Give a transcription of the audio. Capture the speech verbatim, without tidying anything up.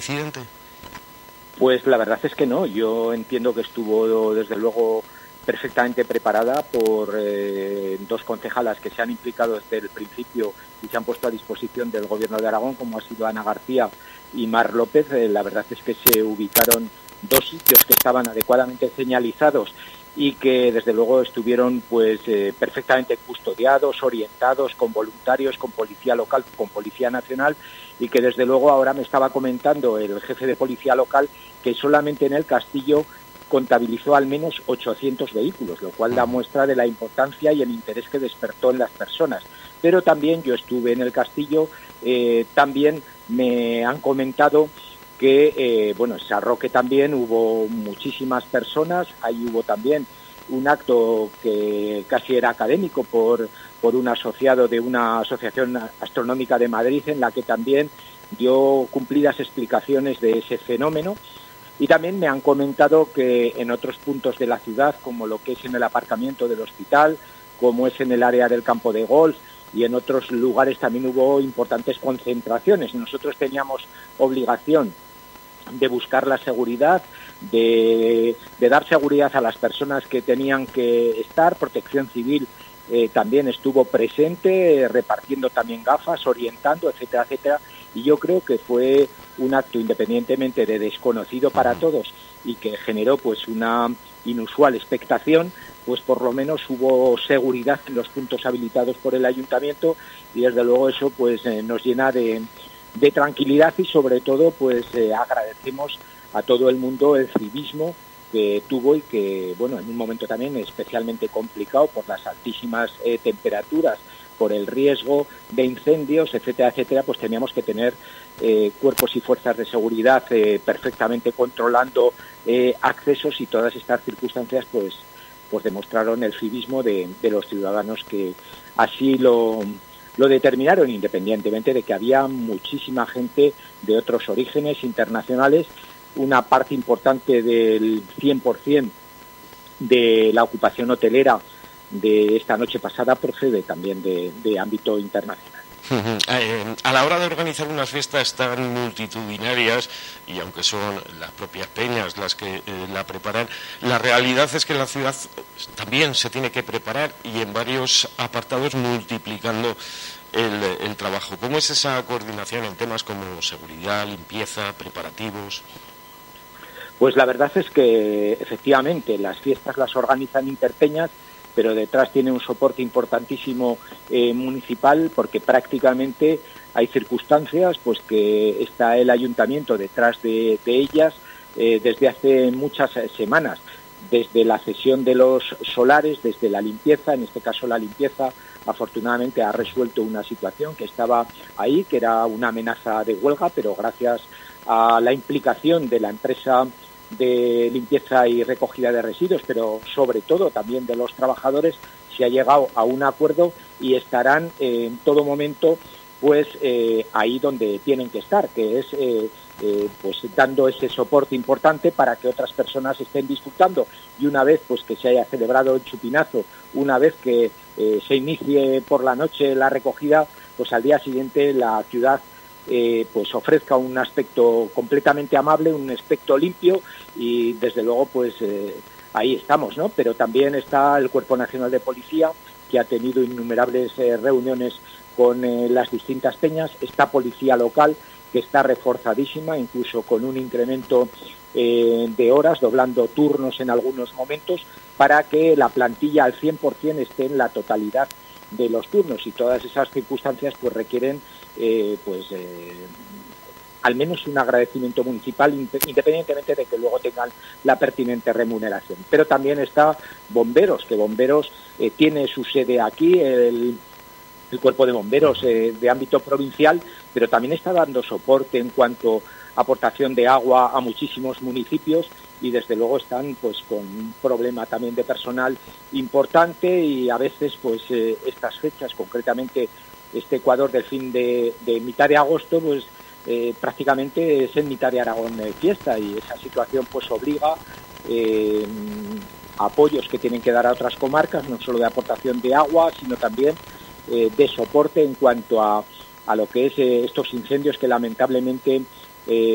incidente? Pues la verdad es que no. Yo entiendo que estuvo, desde luego, perfectamente preparada por eh, dos concejalas que se han implicado desde el principio y se han puesto a disposición del Gobierno de Aragón, como ha sido Ana García y Mar López. Eh, la verdad es que se ubicaron dos sitios que estaban adecuadamente señalizados y que desde luego estuvieron pues eh, perfectamente custodiados, orientados, con voluntarios, con policía local, con policía nacional, y que desde luego ahora me estaba comentando el jefe de policía local que solamente en el Castillo contabilizó al menos ochocientos vehículos, lo cual da muestra de la importancia y el interés que despertó en las personas. Pero también yo estuve en el Castillo, eh, también me han comentado que, eh, bueno, en San Roque también hubo muchísimas personas, ahí hubo también un acto que casi era académico por, por un asociado de una asociación astronómica de Madrid, en la que también dio cumplidas explicaciones de ese fenómeno. Y también me han comentado que en otros puntos de la ciudad, como lo que es en el aparcamiento del hospital, como es en el área del campo de golf y en otros lugares, también hubo importantes concentraciones. Nosotros teníamos obligación de buscar la seguridad, de, de dar seguridad a las personas que tenían que estar. Protección Civil eh, también estuvo presente, eh, repartiendo también gafas, orientando, etcétera, etcétera. Y yo creo que fue un acto, independientemente de desconocido para todos y que generó pues una inusual expectación, pues por lo menos hubo seguridad en los puntos habilitados por el ayuntamiento, y desde luego eso pues eh, nos llena de, de tranquilidad, y sobre todo pues eh, agradecemos a todo el mundo el civismo que tuvo, y que, bueno, en un momento también especialmente complicado por las altísimas eh, temperaturas, por el riesgo de incendios, etcétera, etcétera, pues teníamos que tener eh, cuerpos y fuerzas de seguridad eh, perfectamente controlando eh, accesos, y todas estas circunstancias pues pues demostraron el civismo de, de los ciudadanos, que así lo, lo determinaron, independientemente de que había muchísima gente de otros orígenes internacionales. Una parte importante del cien por ciento de la ocupación hotelera de esta noche pasada procede también de, de ámbito internacional. A la hora de organizar unas fiestas tan multitudinarias, y aunque son las propias peñas las que eh, la preparan, la realidad es que la ciudad también se tiene que preparar, y en varios apartados multiplicando el, el trabajo. ¿Cómo es esa coordinación en temas como seguridad, limpieza, preparativos? Pues la verdad es que efectivamente las fiestas las organizan Interpeñas, pero detrás tiene un soporte importantísimo eh, municipal, porque prácticamente hay circunstancias pues que está el ayuntamiento detrás de, de ellas eh, desde hace muchas semanas, desde la cesión de los solares, desde la limpieza. En este caso la limpieza afortunadamente ha resuelto una situación que estaba ahí, que era una amenaza de huelga, pero gracias a la implicación de la empresa de limpieza y recogida de residuos, pero sobre todo también de los trabajadores, se ha llegado a un acuerdo, y estarán eh, en todo momento pues eh, ahí donde tienen que estar, que es eh, eh, pues dando ese soporte importante para que otras personas estén disfrutando. Y una vez pues que se haya celebrado el chupinazo, una vez que eh, se inicie por la noche la recogida, pues al día siguiente la ciudad Eh, pues ofrezca un aspecto completamente amable, un aspecto limpio, y desde luego pues eh, ahí estamos, ¿no? Pero también está el Cuerpo Nacional de Policía, que ha tenido innumerables eh, reuniones con eh, las distintas peñas. Está Policía Local, que está reforzadísima, incluso con un incremento eh, de horas, doblando turnos en algunos momentos, para que la plantilla al cien por ciento esté en la totalidad de los turnos, y todas esas circunstancias pues requieren eh, pues eh, al menos un agradecimiento municipal, independientemente de que luego tengan la pertinente remuneración. Pero también está Bomberos, que Bomberos eh, tiene su sede aquí, el, el Cuerpo de Bomberos eh, de ámbito provincial, pero también está dando soporte en cuanto a aportación de agua a muchísimos municipios, y desde luego están pues con un problema también de personal importante, y a veces pues eh, estas fechas, concretamente este Ecuador del fin de, de mitad de agosto, pues eh, prácticamente es en mitad de Aragón eh, fiesta, y esa situación pues obliga eh, apoyos que tienen que dar a otras comarcas, no solo de aportación de agua, sino también eh, de soporte en cuanto a, a lo que es eh, estos incendios que lamentablemente eh,